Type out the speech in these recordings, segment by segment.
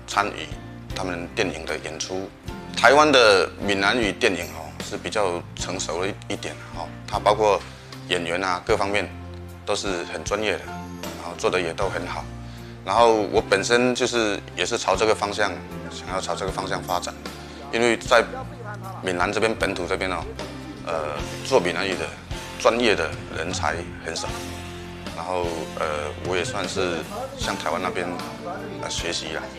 参与他们电影的演出。台湾的闽南语电影是比较成熟了一点它包括演员啊各方面都是很专业的，然后做的也都很好。然后我本身也是朝这个方向，想要朝这个方向发展，因为在闽南这边本土这边做闽南语的专业的人才很少，然后我也算是向台湾那边学习了。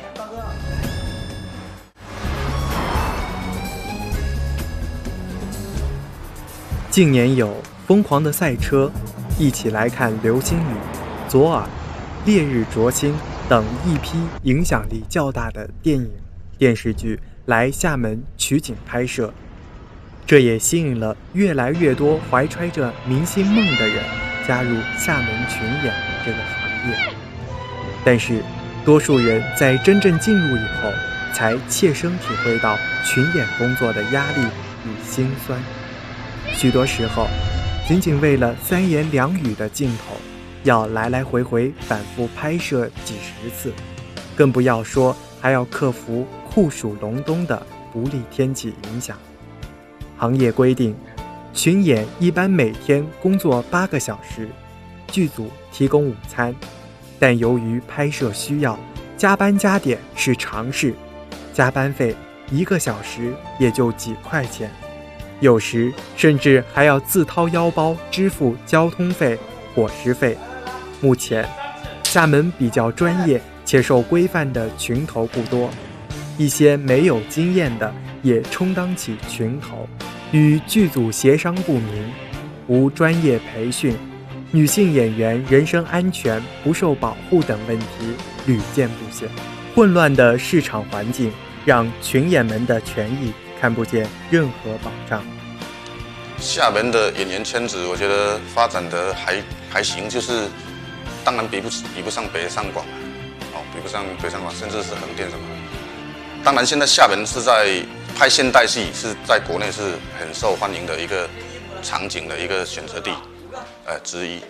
近年有《疯狂的赛车》、一起来看流星雨、左耳、烈日灼心等一批影响力较大的电影、电视剧来厦门取景拍摄，这也吸引了越来越多怀揣着明星梦的人加入厦门群演这个行业。但是，多数人在真正进入以后，才切身体会到群演工作的压力与辛酸。许多时候，仅仅为了3言2语的镜头，要来来回回反复拍摄几十次，更不要说还要克服酷暑隆冬的不利天气影响。行业规定，群演一般每天工作8个小时，剧组提供午餐，但由于拍摄需要，加班加点是常事，加班费1个小时也就几块钱，有时甚至还要自掏腰包支付交通费、伙食费。目前，厦门比较专业且受规范的群头不多，一些没有经验的也充当起群头，与剧组协商不明，无专业培训，女性演员人身安全不受保护等问题屡见不鲜。混乱的市场环境让群演们的权益看不见任何保障。 厦门的演员圈子，我觉得发展的还行，当然比不上北上广比不上北上广，甚至是横店什么的。当然，现在厦门是在拍现代戏，是在国内是很受欢迎的一个场景的一个选择地之一。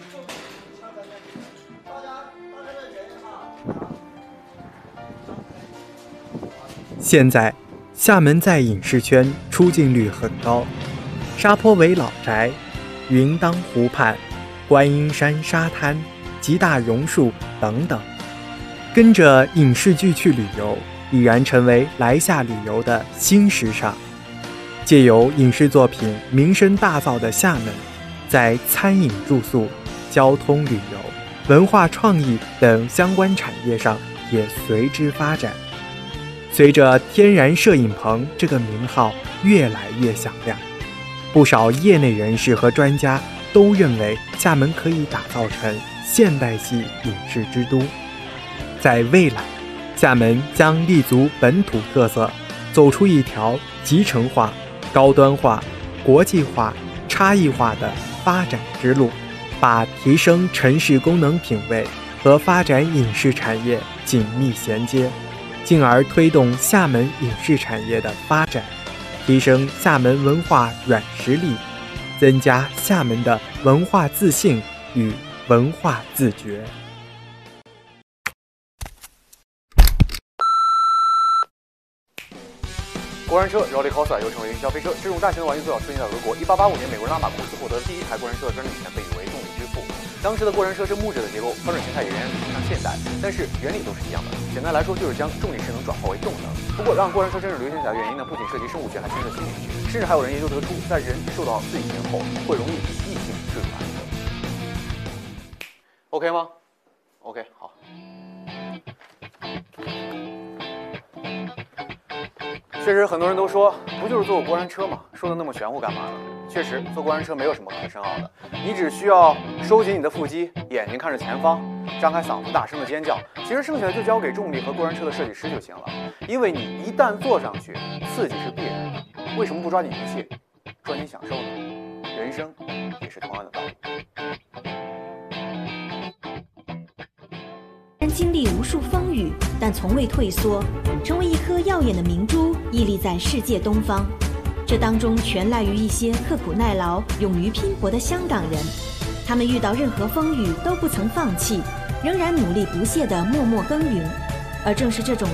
现在，厦门在影视圈出镜率很高，沙坡尾老宅、云当湖畔、观音山沙滩、吉大榕树等等，跟着影视剧去旅游，已然成为来厦旅游的新时尚。借由影视作品名声大噪的厦门，在餐饮住宿、交通旅游、文化创意等相关产业上也随之发展。随着天然摄影棚这个名号越来越响亮，不少业内人士和专家都认为厦门可以打造成现代系影视之都。在未来，厦门将立足本土特色，走出一条集成化、高端化、国际化、差异化的发展之路，把提升城市功能品味和发展影视产业紧密衔接，进而推动厦门影视产业的发展，提升厦门文化软实力，增加厦门的文化自信与文化自觉。 过山车 Roller Coaster 又称为云霄飞车，这种大型的玩具最早出现在俄国。1885年，美国人拉马库斯获得第一台过山车的专利权，被誉为动力之父。当时的过山车是木质的结构，发展形态也仍然非常现代，但是原理都是一样的。简单来说，就是将重力势能转化为动能。不过，让过山车真正流行起来的原因呢，不仅涉及生物学，还牵涉心理学，甚至还有人研究得出，在人受到刺激前后，会容易比异性坠入爱河。OK 吗 ？OK， 好。确实，很多人都说，不就是坐过过山车吗？说的那么玄乎干嘛呢？确实，坐过山车没有什么可深奥的，你只需要收紧你的腹肌，眼睛看着前方，张开嗓子大声的尖叫。其实剩下的就交给重力和过山车的设计师就行了。因为你一旦坐上去，刺激是必然的。为什么不抓紧一切，抓紧享受呢？人生也是同样的道理。 经历无数风雨，但从未退缩，成为一颗耀眼的明珠，屹立在世界东方。这当中全赖于一些刻苦耐劳、勇于拼搏的香港人，他们遇到任何风雨都不曾放弃，仍然努力不懈地默默耕耘。而正是这种